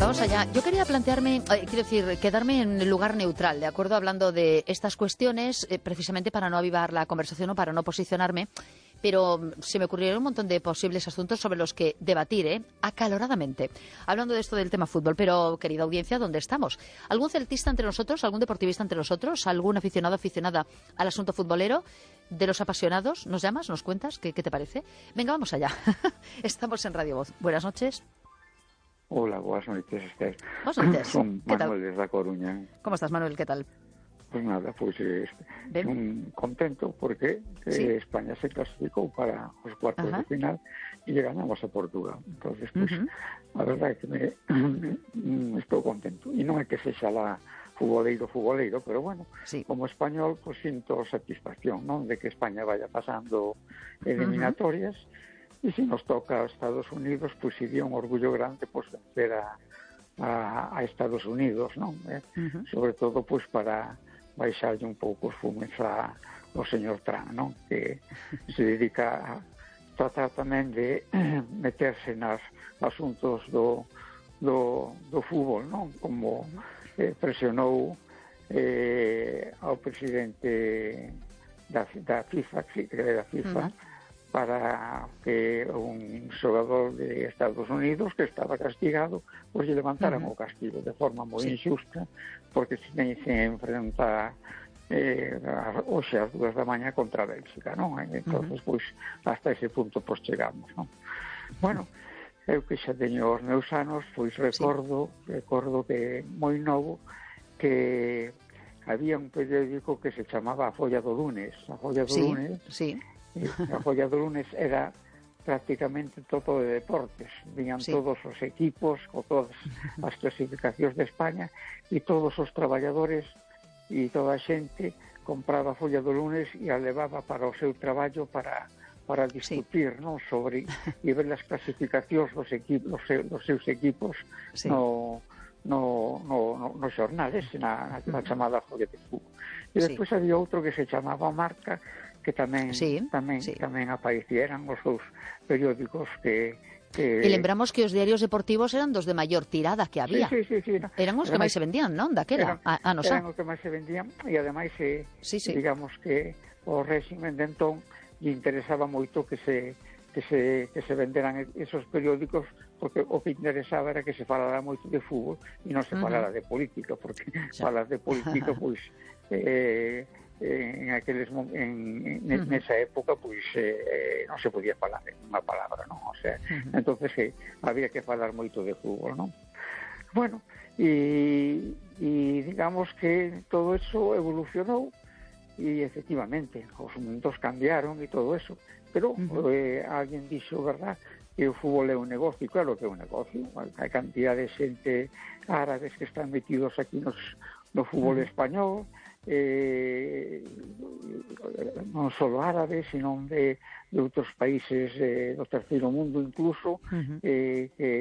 Vamos allá. Yo quería plantearme, quiero decir, quedarme en el lugar neutral, ¿de acuerdo? Hablando de estas cuestiones, precisamente para no avivar la conversación o para no posicionarme, pero se me ocurrieron un montón de posibles asuntos sobre los que debatir, acaloradamente. Hablando de esto del tema fútbol, pero, querida audiencia, ¿dónde estamos? ¿Algún celtista entre nosotros? ¿Algún deportivista entre nosotros? ¿Algún aficionado o aficionada al asunto futbolero? ¿De los apasionados? ¿Nos llamas? ¿Nos cuentas? ¿Qué te parece? Venga, vamos allá. Estamos en Radio Voz. Buenas noches. Hola, boas noites, Esther. Boas noites. Son Que tal? Manuel desde A Coruña. ¿Cómo estás, Manuel? ¿Qué tal? Pues nada, pues contento porque Sí. España se clasificou para os cuartos de final e lle ganamos a Portugal. Entonces, pues, a verdade é que estou contento. E non é que sexa la futboleiro, pero bueno, Sí. como español, pues sinto satisfacción, non? De que España vaya pasando eliminatorias. E se nos toca a Estados Unidos, pues sería un orgullo grande pues vencer a Estados Unidos, non? Sobre todo pues para baixarlle un pouco os fumes ao señor Trump, non? Que se dedica a tratar tamén de meterse nas asuntos do fútbol, non? Como presionou ao presidente da FIFA, para que un xogador de Estados Unidos que estaba castigado, pues lle levantaran o castigo de forma moi injusta, porque se enfrenta hoxe ás 2 da mañá contra Bélxica, non? Entonces, pues, hasta ese punto pues chegamos, non? Bueno, eu que xa teño os meus anos, pois recordo que moi novo que había un periódico que se chamaba A Folla do Lunes. A Folla do Lunes, a Folla do Lunes era prácticamente todo de deportes. Viñan todos os equipos, con todas as clasificacións de España, e todos os traballadores e toda a xente compraba a Folla do Lunes e a levaba para o seu traballo para discutir, non, sobre e ver as clasificacións dos seus equipos no xornales, na chamada Folla de Fútbol. E despois había outro que se chamaba Marca, que tamén aparecieran os seus periódicos que... E lembramos que os diarios deportivos eran dos de maior tirada que había. Sí. Eran os que máis se vendían, non? Daquela, eran os que máis se vendían, e ademais, digamos que o réximen de entón lle interesaba moito que se venderan esos periódicos, porque o que interesaba era que se falara moito de fútbol e non se falara de política, porque falar de política, pois... nesa época pois non se podía falar en unha palabra, non? O sea, entonces había que falar moito de fútbol, non? Bueno, e digamos que todo eso evolucionou e efectivamente os mundos cambiaron e todo eso, pero alguén dixo, verdad, que o fútbol é un negocio, claro que é un negocio, hai cantidad de xente árabes que están metidos aquí no fútbol español, non só árabes, sino de outros países do terceiro mundo incluso, que